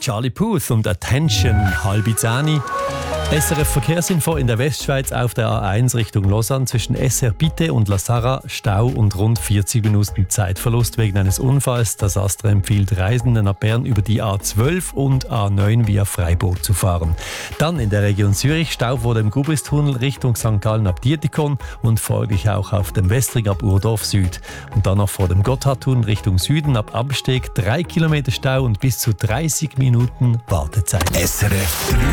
Charlie Puth und Attention, halbe 10. SRF Verkehrsinfo in der Westschweiz auf der A1 Richtung Lausanne zwischen Esser-Bitte und La Sarra Stau und rund 40 Minuten Zeitverlust wegen eines Unfalls. Das Astra empfiehlt Reisenden ab Bern über die A12 und A9 via Freiburg zu fahren. Dann in der Region Zürich Stau vor dem Gubristunnel Richtung St. Gallen ab Dietikon und folglich auch auf dem Westring ab Urdorf Süd. Und dann noch vor dem Gotthardtunnel Richtung Süden ab Absteg 3 Kilometer Stau und bis zu 30 Minuten Wartezeit. SRF 3